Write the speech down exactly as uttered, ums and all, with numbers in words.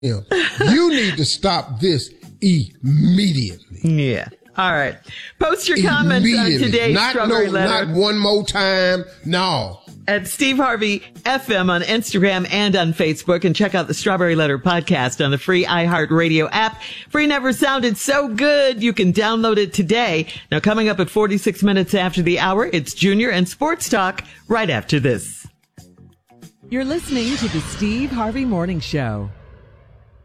him. You need to stop this immediately. Yeah. All right. Post your comments on today's not, Strawberry no, Letter. Not one more time. No. At Steve Harvey F M on Instagram and on Facebook. And check out the Strawberry Letter podcast on the free iHeartRadio app. Free never sounded so good. You can download it today. Now, coming up at forty-six minutes after the hour, it's Junior and Sports Talk right after this. You're listening to the Steve Harvey Morning Show.